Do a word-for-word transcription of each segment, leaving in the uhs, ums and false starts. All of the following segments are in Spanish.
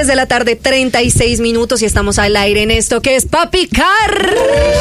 tres de la tarde, treinta y seis minutos y estamos al aire en esto que es Pa' Picar.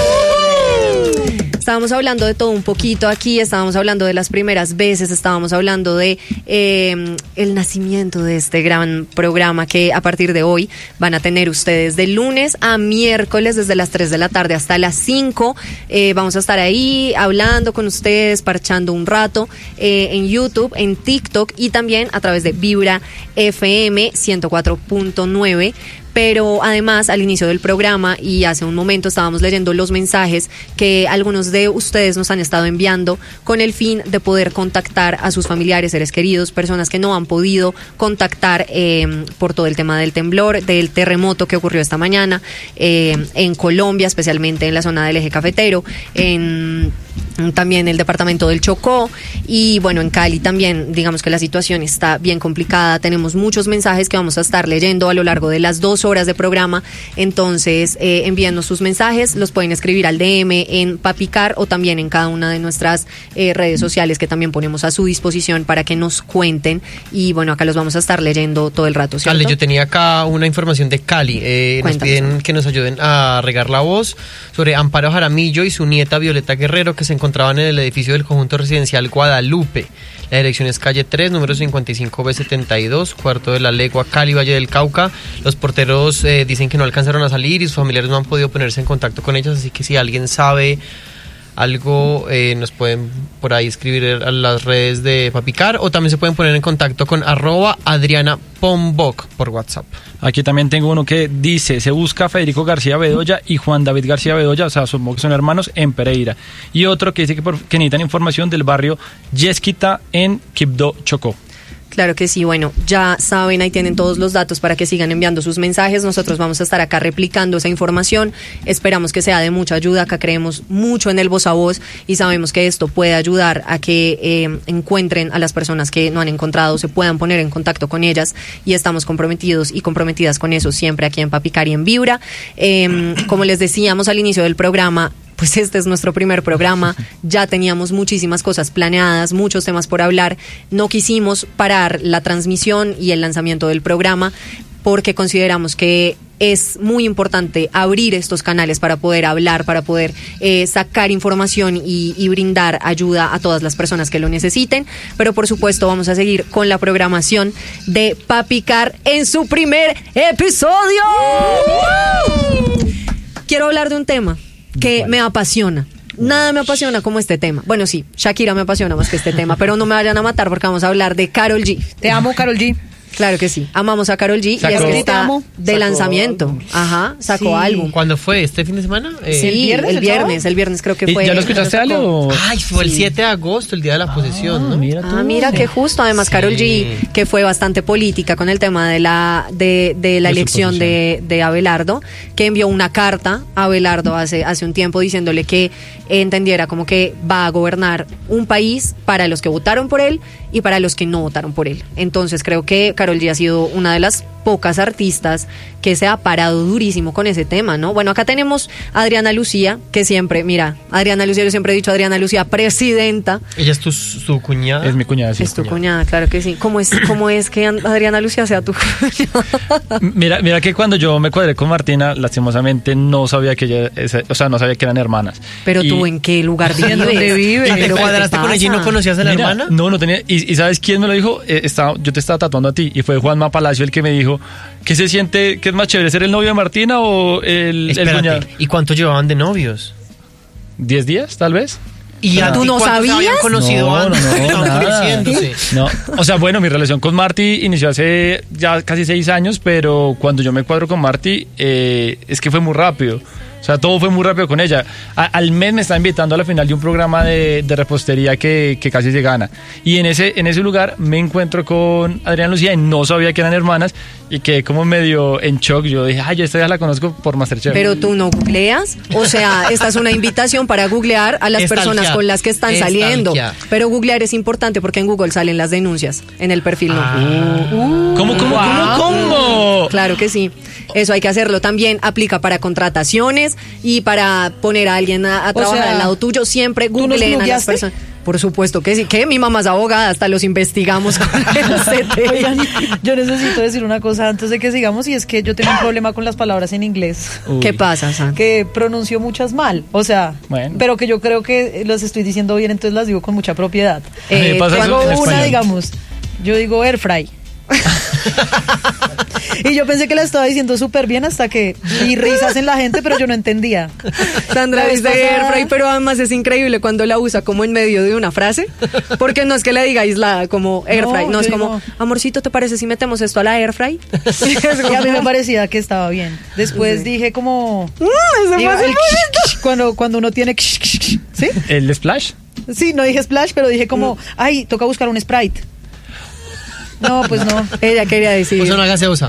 Estábamos hablando de todo un poquito aquí, estábamos hablando de las primeras veces, estábamos hablando de eh, el nacimiento de este gran programa que a partir de hoy van a tener ustedes de lunes a miércoles desde las tres de la tarde hasta las cinco. Eh, vamos a estar ahí hablando con ustedes, parchando un rato eh, en YouTube, en TikTok y también a través de Vibra F M ciento cuatro punto nueve. Pero además al inicio del programa y hace un momento estábamos leyendo los mensajes que algunos de ustedes nos han estado enviando con el fin de poder contactar a sus familiares, seres queridos, personas que no han podido contactar eh, por todo el tema del temblor, del terremoto que ocurrió esta mañana eh, en Colombia, especialmente en la zona del eje cafetero, en también el departamento del Chocó y bueno, en Cali también digamos que la situación está bien complicada. Tenemos muchos mensajes que vamos a estar leyendo a lo largo de las dos horas de programa, entonces eh, envíennos sus mensajes, los pueden escribir al D M en Pa' Picar o también en cada una de nuestras eh, redes sociales que también ponemos a su disposición para que nos cuenten y bueno, acá los vamos a estar leyendo todo el rato, ¿cierto? Cali, yo tenía acá una información de Cali, eh, nos piden que nos ayuden a regar la voz sobre Amparo Jaramillo y su nieta Violeta Guerrero que se encontraban en el edificio del conjunto residencial Guadalupe. La dirección es calle tres, número cincuenta y cinco B setenta y dos, Cuarto de la Legua, Cali, Valle del Cauca. Los porteros eh, dicen que no alcanzaron a salir y sus familiares no han podido ponerse en contacto con ellos, así que si alguien sabe algo, eh, nos pueden por ahí escribir a las redes de Pa' Picar o también se pueden poner en contacto con arroba Adriana Pomboc por WhatsApp. Aquí también tengo uno que dice, se busca Federico García Bedoya y Juan David García Bedoya, o sea, supongo que son hermanos, en Pereira. Y otro que dice que, por, que necesitan información del barrio Yesquita en Quibdó, Chocó. Claro que sí, bueno, ya saben, ahí tienen todos los datos para que sigan enviando sus mensajes. Nosotros vamos a estar acá replicando esa información. Esperamos que sea de mucha ayuda. Acá creemos mucho en el voz a voz y sabemos que esto puede ayudar a que eh, encuentren a las personas que no han encontrado, se puedan poner en contacto con ellas y estamos comprometidos y comprometidas con eso siempre aquí en Pa' Picar y en Vibra. Eh, como les decíamos al inicio del programa, pues este es nuestro primer programa, ya teníamos muchísimas cosas planeadas, muchos temas por hablar, no quisimos parar la transmisión y el lanzamiento del programa porque consideramos que es muy importante abrir estos canales para poder hablar, para poder eh, sacar información y, y brindar ayuda a todas las personas que lo necesiten, pero por supuesto vamos a seguir con la programación de Pa' Picar en su primer episodio. Quiero hablar de un tema que me apasiona. Nada me apasiona como este tema. Bueno, sí, Shakira me apasiona más que este tema, pero no me vayan a matar porque vamos a hablar de Karol G. Te amo, Karol G. Claro que sí, amamos a Karol G. Sacó, y es que está de sacó lanzamiento. álbum. Ajá, sacó Sí. álbum. ¿Cuándo fue? ¿Este fin de semana? Eh, Sí, ¿El viernes, el el viernes, sábado? el viernes creo que ¿Y fue. ya lo escuchaste, Ale? O... Ay, fue el Sí. siete de agosto, el día de la posesión, ¿no? Mira tú. Ah, mira que justo, además Sí. Karol G, que fue bastante política con el tema de la de, de la De su elección de, de Abelardo, que envió una carta a Abelardo hace, hace un tiempo diciéndole que entendiera como que va a gobernar un país para los que votaron por él y para los que no votaron por él. Entonces creo que Karol G ha sido una de las pocas artistas que se ha parado durísimo con ese tema, ¿no? Bueno, acá tenemos a Adriana Lucía, que siempre, mira, Adriana Lucía, yo siempre he dicho Adriana Lucía, presidenta. Ella es tu, su cuñada. Es mi cuñada, sí. Es tu cuñada, claro que sí. ¿Cómo es, cómo es que Adriana Lucía sea tu cuñada? Mira, mira que cuando yo me cuadré con Martina, lastimosamente no sabía que ella, esa- o sea, no sabía que eran hermanas. Pero Y- tú, ¿en qué lugar vives? ¿En dónde vives? ¿Y te ¿Pero qué cuadraste con ella y no pasa? conocías a la Mira, hermana? No, no tenía. Y, y ¿sabes quién me lo dijo? Eh, estaba, yo te estaba tatuando a ti. Y fue Juanma Palacio el que me dijo: ¿qué se siente? ¿Qué es más chévere, ser el novio de Martina o el, el cuñado? Espérate, ¿y cuánto llevaban de novios? ¿Diez días, tal vez? ¿Y a ¿Tú ti no cuántos sabías? habían conocido No, no, antes? no, Estaban nada. conociéndose. No, o sea, bueno, mi relación con Marty inició hace ya casi seis años, pero cuando yo me cuadro con Marty, eh, es que fue muy rápido. O sea, todo fue muy rápido con ella. A- al mes me está invitando a la final de un programa de, de repostería que, que casi se gana. Y en ese, en ese lugar me encuentro con Adriana Lucía y no sabía que eran hermanas y quedé como medio en shock. Yo dije, ay, yo esta ya la conozco por Masterchef. Pero tú no googleas, o sea, esta es una invitación para googlear a las Estalquear. personas con las que están saliendo. Estalquear. Pero googlear es importante porque en Google salen las denuncias, en el perfil no. Ah. ¿Cómo, cómo, cómo, cómo? Claro que sí, eso hay que hacerlo. También aplica para contrataciones y para poner a alguien a, a trabajar sea, al lado tuyo. Siempre ¿tú nos googleen a las plugueaste? personas. Por supuesto que sí, que mi mamá es abogada, hasta los investigamos con el C T I. Oigan, yo necesito decir una cosa antes de que sigamos, y es que yo tengo un problema con las palabras en inglés. Uy. ¿Qué pasa, San? Que pronuncio muchas mal, o sea, Bueno. pero que yo creo que las estoy diciendo bien, entonces las digo con mucha propiedad. A mí me Eh, pasa eso Tengo en una, español. digamos, yo digo air fry. Y yo pensé que la estaba diciendo súper bien hasta que vi risas en la gente, pero yo no entendía. Sandra La vez dice pasada- airfry, pero además es increíble cuando la usa como en medio de una frase, porque no es que le diga aislada como airfry, no, No, es yo como, digo- amorcito, ¿te parece si metemos esto a la airfry? Y a mí me parecía que estaba bien. Después Sí. dije como... Eso digo, fue el cuando, cuando uno tiene... ¿Sí? ¿El splash? Sí, no dije splash, pero dije como, ay, toca buscar un Sprite. No, pues no. Ella quería decir. Pues una gaseosa.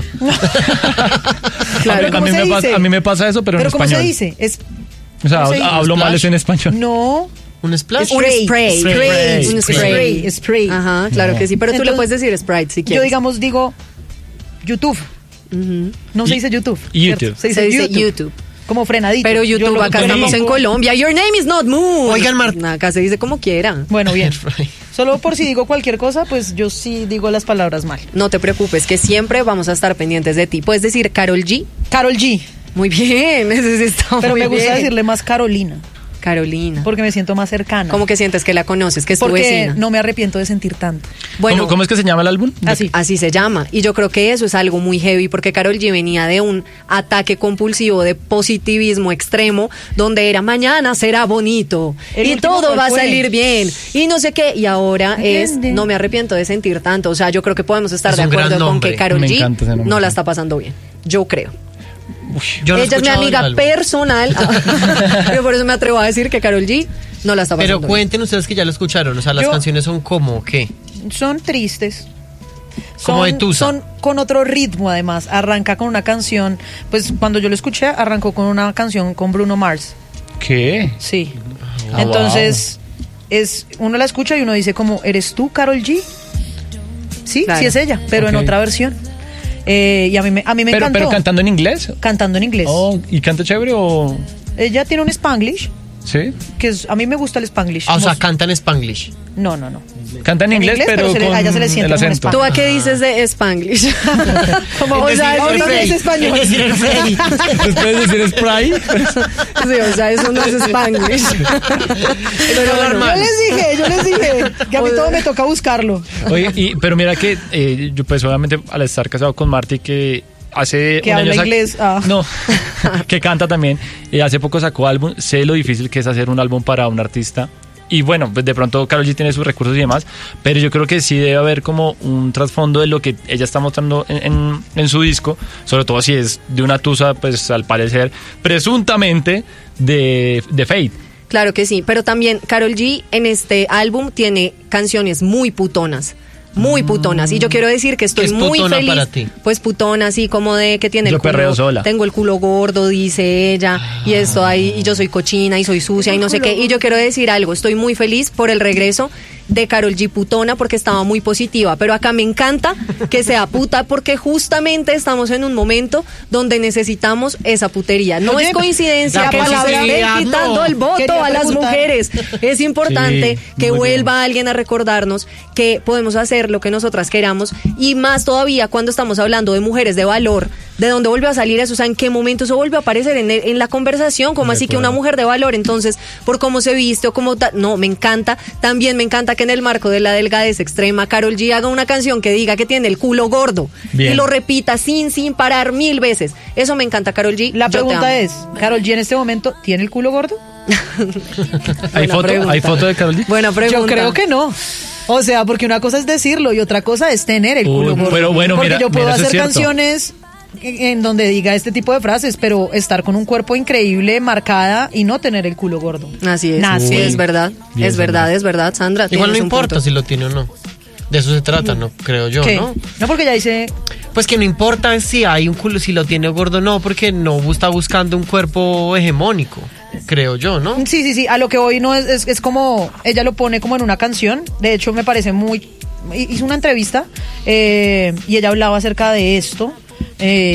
Claro, a, mí, a, ¿cómo mí se me pasa, dice? a mí me pasa eso, pero, Pero en ¿cómo español. se dice? Es, O sea, ¿cómo se dice? hablo mal ¿Splash? es en español. no. ¿Un splash? Un spray. Spray. Spray. Un Spray. spray. Spray. Ajá, claro No. que sí, pero tú le Entonces, puedes decir Sprite si Yo, quieres. digamos, digo YouTube. Ujú. No se Y- dice YouTube. YouTube. ¿cierto? Se dice, Se dice YouTube. YouTube. Como frenadito. Pero Yo YouTube, lo- acá yo estamos lo en pongo- Colombia. Your name is not Moon. Oigan, Marta. Acá se dice como quiera. Bueno, bien. Airfry. Solo por si digo cualquier cosa, pues yo sí digo las palabras mal. No te preocupes, que siempre vamos a estar pendientes de ti. Puedes decir Karol G. Karol G. Muy bien, ese sí está Pero muy me gusta bien. decirle más Carolina, Carolina. porque me siento más cercana. ¿Cómo que sientes que la conoces, que es tu Porque vecina? no me arrepiento de sentir tanto. Bueno, ¿Cómo, cómo es que se llama el álbum? Así. así se llama. Y yo creo que eso es algo muy heavy porque Karol G venía de un ataque compulsivo de positivismo extremo donde era mañana será bonito El y último, todo ¿cuál va a fue? salir bien y no sé qué. Y ahora es ¿Entiende? no me arrepiento de sentir tanto. O sea, yo creo que podemos estar Es de un gran acuerdo con nombre. que Karol Me G encanta ese nombre. no la está pasando bien. Yo creo. Yo no he Ella es mi escuchado el amiga álbum. personal. Yo por eso me atrevo a decir que Karol G no la está pasando Pero bien. cuenten ustedes que ya lo escucharon. O sea, las Yo- canciones son como, ¿qué? Son tristes. Como Son- de Tusa. Son con otro ritmo, además. Arranca con una canción. Pues cuando yo lo escuché, arrancó con una canción con Bruno Mars. ¿Qué? Sí. Ah, Entonces, es uno la escucha y uno dice como, ¿eres tú, Karol G? Sí, Claro. sí es ella, pero en Ok. otra versión. Eh, y a mí me, a mí me Pero, encantó. pero cantando en inglés. Cantando en inglés. Oh, ¿y canta chévere o...? Ella tiene un Spanglish, ¿Sí? que es, a mí me gusta el Spanglish. Ah, o sea, Como- cantan Spanglish. no, no, no. Canta en, En inglés, inglés, pero, pero se le- con a ella se le siente el como un acento. ¿Tú a qué dices de Spanglish? Como, o sea, ahorita es español. Es decir, el Freddy. Después de decir Sprite. Sí, o sea, eso no es Spanglish. Pero bueno, Yo les dije, yo les dije que a mí todo me toca buscarlo. Oye, y, pero mira que eh, yo pues obviamente al estar casado con Marty que hace Que un habla año sac- inglés, ah. no, que canta también, y hace poco sacó álbum, sé lo difícil que es hacer un álbum para un artista. Y bueno, pues de pronto Karol G tiene sus recursos y demás, pero yo creo que sí debe haber como un trasfondo de lo que ella está mostrando en, en, en su disco, sobre todo si es de una tusa, pues al parecer, presuntamente de, de Fate. claro que sí, pero también Karol G en este álbum tiene canciones muy putonas. Muy putonas. Y yo quiero decir que estoy ¿Qué es muy putona feliz. para ti? Pues putona, así como de que tiene Yo el culo. perreo sola. Tengo el culo gordo, dice ella. Y esto ahí, y yo soy cochina y soy sucia y no sé qué. Y yo quiero decir algo. Estoy muy feliz por el regreso de Karol G putona porque estaba muy positiva. Pero acá me encanta que sea puta porque justamente estamos en un momento donde necesitamos esa putería. No Oye, es coincidencia la que nos palabra- estén quitando no. el voto Quería a las preguntar. mujeres. Es importante Sí, que muy vuelva bien. alguien a recordarnos que podemos hacer lo que nosotras queramos y más todavía cuando estamos hablando de mujeres de valor. ¿De dónde volvió a salir eso? O sea, ¿en qué momento eso volvió a aparecer en, el- en la conversación? Como De así que acuerdo. una mujer de valor, entonces, por cómo se viste o cómo... ta- No, me encanta. También me encanta que en el marco de la delgadez extrema, Karol G haga una canción que diga que tiene el culo gordo. Bien. Y lo repita sin, sin parar mil veces. Eso me encanta, Karol G. La Yo te pregunta amo. es, ¿Karol G en este momento tiene el culo gordo? ¿Hay Buena foto? pregunta. ¿Hay foto de Karol G? Buena pregunta. Yo creo que no. O sea, porque una cosa es decirlo y otra cosa es tener el Uy, culo gordo. pero bueno, porque mira- yo puedo mira, eso es hacer cierto. canciones en en donde diga este tipo de frases, pero estar con un cuerpo increíble, marcada y no tener el culo gordo. Así es. Nace. Sí, es verdad. Bien, es verdad, Sandra. es verdad, Sandra. Igual no tienes un importa punto. si lo tiene o no. De eso se trata, ¿no? Creo yo, ¿Qué? ¿no? No, porque ya dice, Pues que no importa si hay un culo, si lo tiene gordo o no, porque no está buscando un cuerpo hegemónico, creo yo, ¿no? sí, sí, sí, a lo que hoy no es, es, es como, ella lo pone como en una canción, de hecho me parece muy, hizo una entrevista eh, y ella hablaba acerca de esto, eh,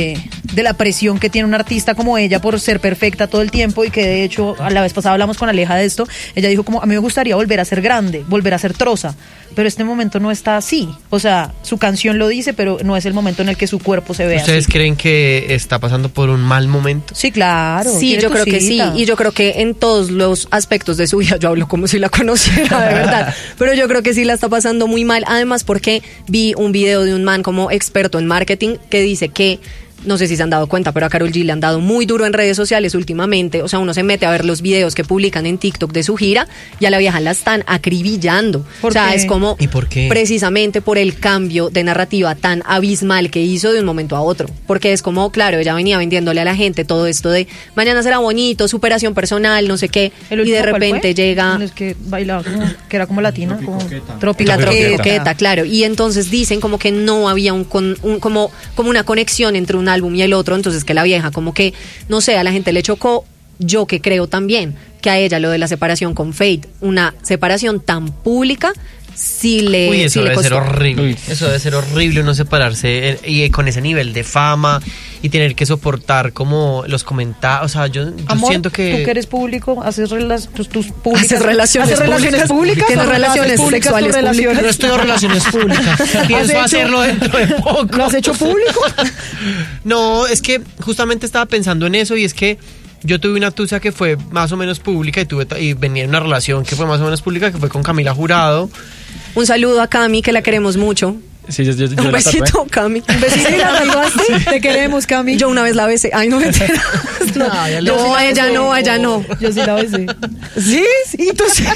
de la presión que tiene un artista como ella por ser perfecta todo el tiempo, y que de hecho a la vez pasada hablamos con Aleja de esto. Ella dijo como, a mí me gustaría volver a ser grande, volver a ser Troza, pero este momento no está así. O sea, su canción lo dice, pero no es el momento en el que su cuerpo se ve así. ¿Ustedes creen que está pasando por un mal momento? Sí, claro. Sí, yo creo que sí, y yo creo que en todos los aspectos de su vida, yo hablo como si la conociera de verdad, pero yo creo que sí la está pasando muy mal, además porque vi un video de un man como experto en marketing que dice que, no sé si se han dado cuenta, pero a Karol G le han dado muy duro en redes sociales últimamente. O sea, uno se mete a ver los videos que publican en TikTok de su gira y a la vieja la están acribillando. O sea, qué? es como ¿Y por qué? Precisamente por el cambio de narrativa tan abismal que hizo de un momento a otro. Porque es como, claro, ella venía vendiéndole a la gente todo esto de mañana será bonito, superación personal, no sé qué, ¿El y último de cuál repente fue? llega... Es que bailaba como, que era como latina, como La tropical. tropicoqueta, claro. Y entonces dicen como que no había un, con, un como, como una conexión entre un álbum y el otro, entonces que la vieja como que, no sé, a la gente le chocó. Yo que creo también que a ella lo de la separación con Fate, una separación tan pública, sí le, Uy, eso sí le debe costó. ser horrible. Uy. Eso debe ser horrible uno separarse eh, y con ese nivel de fama y tener que soportar como los comentarios. O sea, yo, yo Amor, siento que... tú que eres público, haces rela- tus, tus públicas, Haces relaciones haces relaciones públicas. públicas, Tienes ¿o relaciones haces públicas sexuales tus relaciones? Yo no estoy en relaciones públicas. Pienso hecho- hacerlo dentro de poco. ¿Lo has hecho público? No, es que justamente estaba pensando en eso, y es que yo tuve una tusa que fue más o menos pública y tuve y venía en una relación que fue más o menos pública, que fue con Camila Jurado. Un saludo a Cami, que la queremos mucho. Sí, yo, yo, yo Un la tatué. besito, Cami. Un ¿Sí la tatuaste? Te queremos, Cami. Yo una vez la besé. Ay, no me enteras. No, Ah, ya le- no, a ella no, a ella no. Yo sí la besé. Sí, sí, tú sí.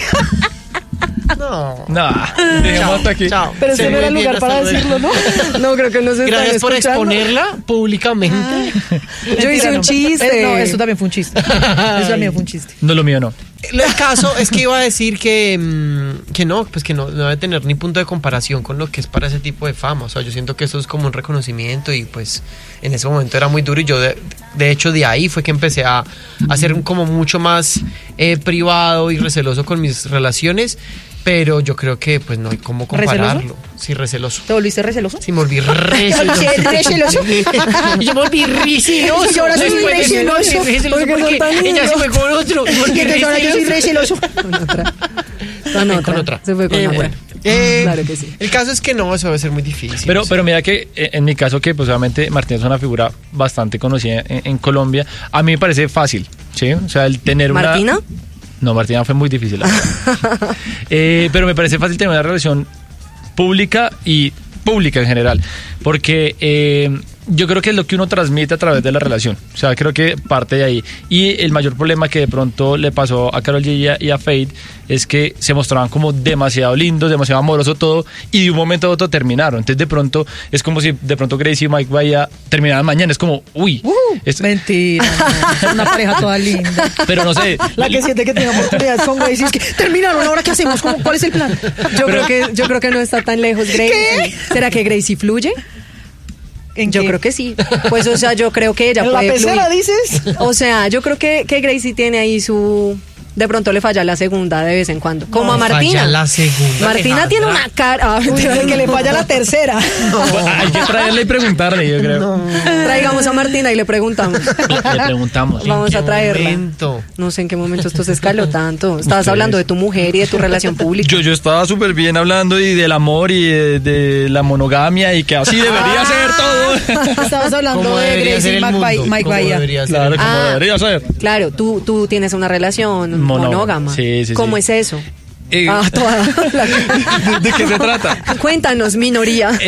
No. No, dejemos hasta aquí. Chao. Pero ese Sí, no era el muy bien, lugar para hasta luego. decirlo, ¿no? No, creo que no se están Gracias por escuchando. exponerla públicamente. Yo hice un chiste. Eh, no, eso también fue un chiste. Eso también fue un chiste. No, lo mío no. El caso es que iba a decir que, mm, que no, pues que no, no debe tener ni punto de comparación con lo que es para ese tipo de fama. O sea, yo siento que eso es como un reconocimiento, y pues en ese momento era muy duro, y yo de, de hecho de ahí fue que empecé a, a ser como mucho más eh, privado y receloso con mis relaciones, pero yo creo que pues no hay cómo compararlo. Sí, receloso. ¿Te volviste receloso? Sí, me volví receloso. ¿Receloso? Y yo me volví receloso. Y ahora soy Después de ser receloso. receloso ¿Por qué son porque tan ella se fue con otro. Y entonces ahora yo soy receloso. Con otra. También con otra. Se fue con Eh, otra. bueno. Eh, Claro que sí. El caso es que no, eso debe ser muy difícil. Pero, sí. pero mira que eh, en mi caso, que pues obviamente Martín es una figura bastante conocida en, en Colombia, a mí me parece fácil, ¿sí? O sea, el tener una... ¿Martina? No, Martina fue muy difícil. la verdad. eh, pero me parece fácil tener una relación pública y pública en general, porque eh, yo creo que es lo que uno transmite a través de la relación. O sea, creo que parte de ahí. Y el mayor problema que de pronto le pasó a Karol G y a, y a Fate es que se mostraban como demasiado lindos, demasiado amoroso todo, y de un momento a otro terminaron. Entonces de pronto es como si de pronto Gracie y Mike vaya terminaran mañana. Es como, uy. Uh, esto- mentira, no, es una pareja toda linda. pero no sé. La que siente que tiene oportunidades con Gracie es que terminaron, ¿ahora qué hacemos? ¿Cómo- ¿Cuál es el plan? Yo creo que yo creo que no está tan lejos, Gracie. ¿Será que Gracie fluye? ¿En Yo qué? creo que sí. Pues, o sea, yo creo que ella ¿En la puede pecera fluir. dices? O sea, yo creo que, que Gracie tiene ahí su... De pronto le falla la segunda de vez en cuando. Como a Martina. Falla la segunda, Martina Alejandra. tiene una cara... Ah, Uy, de que le falla la tercera. Bueno, hay que traerle y preguntarle, yo creo. Traigamos a Martina y le preguntamos. Le preguntamos. Vamos ¿En a qué traerla. momento? No sé en qué momento esto se escaló tanto. Estabas Ustedes. hablando de tu mujer y de tu relación pública. Yo, yo estaba súper bien hablando y del amor y de, de la monogamia y que así debería ser todo. Estabas hablando ¿Cómo de debería ser Gracie y el Mike, mundo? Bahía- Mike ¿Cómo Bahía. debería ser Claro, el- como Ah. debería ser. Claro, tú, tú tienes una relación Monógama. monógama. Sí, sí, ¿Cómo sí. es eso? Eh, Ah, toda la- ¿De qué se trata? Cuéntanos, minoría. Eh,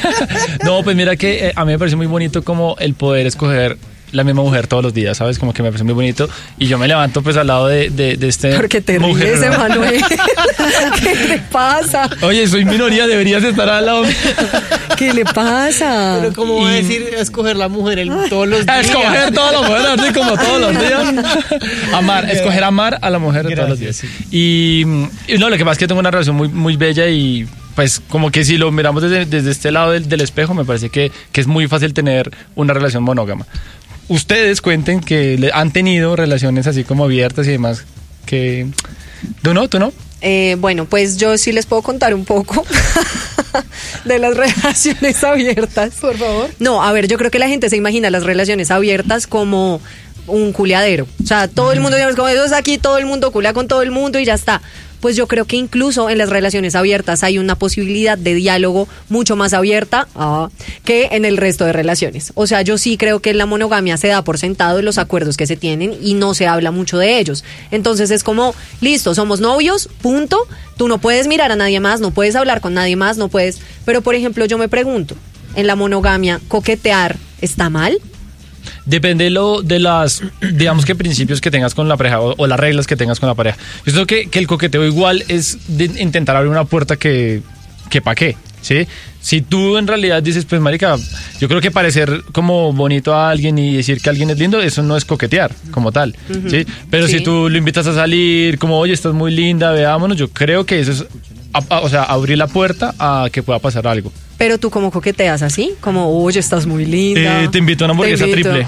no, pues mira que eh, a mí me parece muy bonito como el poder escoger la misma mujer todos los días, ¿sabes? Como que me parece muy bonito. Y yo me levanto pues al lado de, de, de este... Porque te mujer, ríes, ¿no? Emanuel. ¿Qué le pasa? Oye, soy minoría, deberías estar al lado mío. ¿Qué le pasa? Pero ¿cómo va a Y- decir escoger la mujer el, todos los A días? escoger toda la mujer, así como todos los días. Amar, escoger amar a la mujer todos los días. Gracias, Y, y no, lo que pasa es que tengo una relación muy, muy bella y pues como que si lo miramos desde, desde este lado del, del espejo, me parece que, que es muy fácil tener una relación monógama. Ustedes cuenten que le- han tenido relaciones así como abiertas y demás. Que ¿Tú no? ¿Tú no? Eh, bueno, pues yo sí les puedo contar un poco. de las relaciones abiertas. Por favor. No, a ver, yo creo que la gente se imagina las relaciones abiertas como un culeadero. O sea, todo el mundo, digamos, como eso es aquí, todo el mundo culea con todo el mundo y ya está. Pues yo creo que incluso en las relaciones abiertas hay una posibilidad de diálogo mucho más abierta ah, que en el resto de relaciones. O sea, yo sí creo que en la monogamia se da por sentado los acuerdos que se tienen y no se habla mucho de ellos. Entonces es como, listo, somos novios, punto. Tú no puedes mirar a nadie más, no puedes hablar con nadie más, no puedes... Pero, por ejemplo, yo me pregunto, en la monogamia, ¿coquetear está mal? Depende de, lo, de las, digamos que principios que tengas con la pareja o, o las reglas que tengas con la pareja. Yo creo que, que el coqueteo igual es de intentar abrir una puerta que, que pa' qué, ¿sí? Si tú en realidad dices, pues marica, yo creo que parecer como bonito a alguien y decir que alguien es lindo, eso no es coquetear como tal, uh-huh. ¿sí? Pero sí. Si tú lo invitas a salir, como, oye, estás muy linda, veámonos, yo creo que eso es, a, a, o sea, abrir la puerta a que pueda pasar algo. Pero tú como coqueteas así, como, oye, estás muy linda. Eh, te invito a una hamburguesa triple.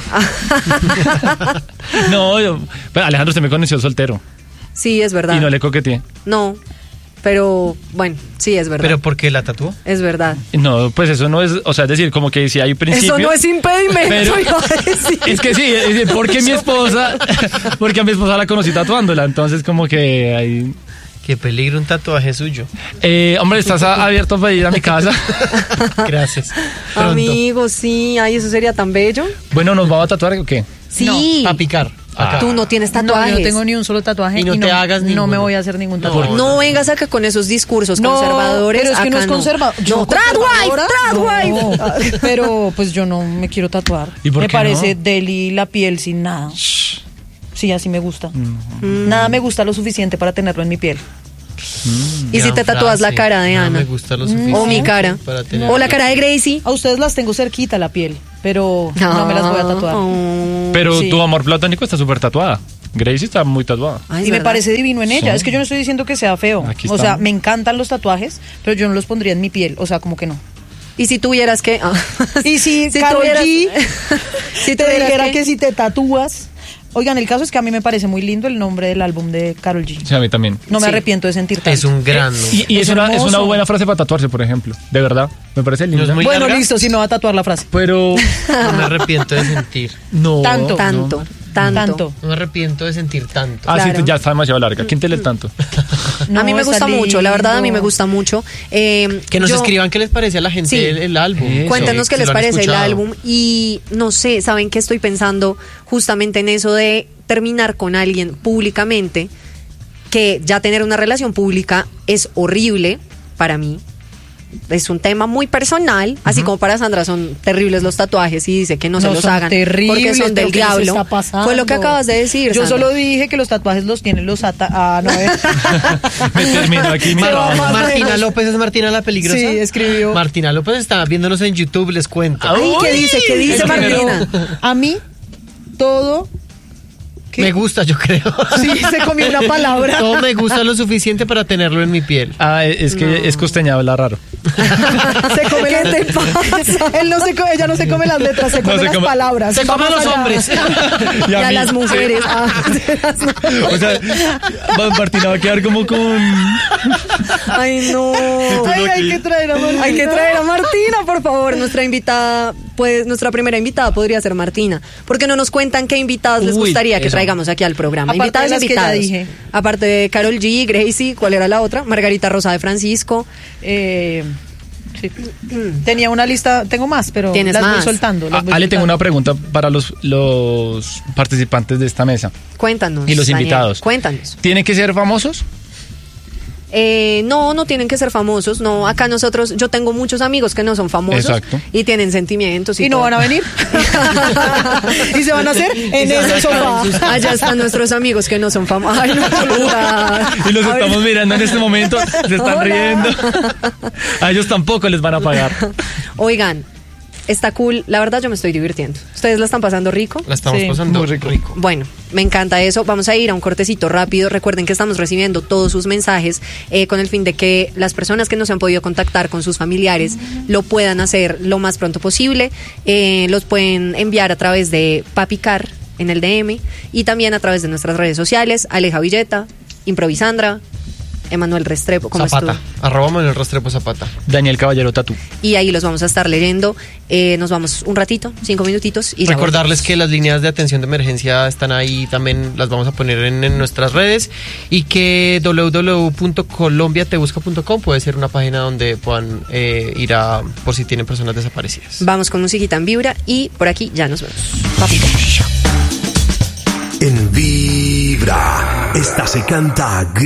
No, yo, pues, Alejandro, usted me conoció soltero. Sí, es verdad. Y no le coqueteé. No, pero bueno, sí, es verdad. ¿Pero por qué la tatuó? Es verdad. No, pues eso no es, o sea, es decir, como que si hay principios... Eso no es impedimento, pero, iba a decir. Es que sí, es decir, porque mi esposa, porque a mi esposa la conocí tatuándola, entonces como que hay... Qué peligro un tatuaje suyo. Eh, hombre, ¿estás a, abierto para ir a mi casa? Gracias. Pronto. Amigo, sí. Ay, eso sería tan bello. Bueno, ¿nos vamos a tatuar o qué? Sí. No, a picar. Ah. Tú no tienes tatuajes. No, yo no tengo ni un solo tatuaje. Y no, y te no hagas ninguno. No me voy a hacer ningún tatuaje. No, no vengas acá con esos discursos no, conservadores. Pero es que acá no es conservador. No, no tradwife, tradwife. No, pero pues yo no me quiero tatuar. ¿Y por me qué parece no? deli la piel sin nada. Shh. Sí, así me gusta. Mm. Nada me gusta lo suficiente para tenerlo en mi piel. Mm, y si te tatúas frase. La cara de Ana, me gusta lo suficiente o mi cara, o la cara de Gracie. A ustedes las tengo cerquita la piel, pero no, no me las voy a tatuar. Oh, pero sí. Tu amor platónico está súper tatuada. Gracie está muy tatuada. Ay, y me parece divino en ella. Sí. Es que yo no estoy diciendo que sea feo. O sea, me encantan los tatuajes, pero yo no los pondría en mi piel. O sea, como que no. Y si tuvieras que... Ah. Y si, si Karol G si te dijera que... que si te tatúas... Oigan, el caso es que a mí me parece muy lindo el nombre del álbum de Karol G. Sí, a mí también. No me sí. arrepiento de sentir tanto. Es un gran Y, y es, es, una, es una buena frase para tatuarse, por ejemplo. De verdad, me parece lindo. No bueno, larga. Listo, sí me va a tatuar la frase. Pero... No me arrepiento de sentir. No. Tanto. Tanto. No. Tanto. tanto. No me arrepiento de sentir tanto. Ah, claro. sí, ya está demasiado larga. ¿Quién te lee tanto? No, a mí me gusta mucho, la verdad a mí me gusta mucho. Eh, que nos yo, escriban qué les parece a la gente sí. el, el álbum. Eso. Cuéntanos qué si les parece escuchado. el álbum. Y no sé, ¿saben qué estoy pensando? Justamente en eso de terminar con alguien públicamente, que ya tener una relación pública es horrible para mí. Es un tema muy personal, así uh-huh. como para Sandra son terribles los tatuajes y dice que no, no se los hagan porque son del diablo. Fue lo que acabas de decir, Yo Sandra. solo dije que los tatuajes los tienen los ata ah, no, eh. Me termino aquí. Mar Martina López es Martina la Peligrosa. Sí, escribió. Martina López está viéndonos en YouTube, les cuento. Ay, ¿qué dice? ¿Qué dice Martina? A mí todo ¿Qué? Me gusta, yo creo. Sí, se comió una palabra. Todo me gusta lo suficiente para tenerlo en mi piel. Ah, es que no. Es costeña, habla raro. Se come ¿Qué las... te pasa? Él no se come, ella no se come las letras, se come no se las come... palabras. Se come a los hombres. Y, y a, a las mujeres. Ah, o sea, Martina va a quedar como con... Ay, no. Ay, hay que traer a Martina. Hay que traer a Martina, por favor. Nuestra invitada, pues, nuestra primera invitada podría ser Martina. ¿Por qué no nos cuentan qué invitadas Uy, les gustaría que traigan? Traigamos aquí al programa. Aparte invitadas de invitados. Dije. Aparte de Karol G, Gracie, ¿cuál era la otra? Margarita Rosa de Francisco. Eh, sí. Tenía una lista, tengo más, pero ¿Tienes las más? voy soltando. Las ah, voy Ale, soltando. tengo una pregunta para los, los participantes de esta mesa. Cuéntanos. Y los Daniel, invitados. Cuéntanos. ¿Tienen que ser famosos? Eh, no, no tienen que ser famosos. No, acá nosotros, yo tengo muchos amigos que no son famosos. Exacto. Y tienen sentimientos. Y, y no todo. van a venir. Y se van a hacer en ese sofá. Allá están nuestros amigos que no son famosos. Ay, no, y los a estamos ver. mirando en este momento. Se están Hola. riendo. A ellos tampoco les van a pagar. Oigan, está cool, la verdad yo me estoy divirtiendo. ¿Ustedes la están pasando rico? La estamos sí, pasando muy rico. rico. Bueno, me encanta eso. Vamos a ir a un cortecito rápido. Recuerden que estamos recibiendo todos sus mensajes eh, con el fin de que las personas que no se han podido contactar con sus familiares lo puedan hacer lo más pronto posible. Eh, los pueden enviar a través de Papicar en el D M y también a través de nuestras redes sociales, Aleja Villeta, Improvisandra, Emanuel Restrepo. ¿Cómo Zapata, estuvo? arroba Manuel Restrepo Zapata. Daniel Caballero Tatú. Y ahí los vamos a estar leyendo. Eh, nos vamos un ratito, cinco minutitos. Y recordarles que las líneas de atención de emergencia están ahí, también las vamos a poner en, en nuestras redes, y que w w w punto colombia te busca punto com puede ser una página donde puedan eh, ir a, por si tienen personas desaparecidas. Vamos con musiquita en Vibra y por aquí ya nos vemos. Papito. En Vibra, esta se canta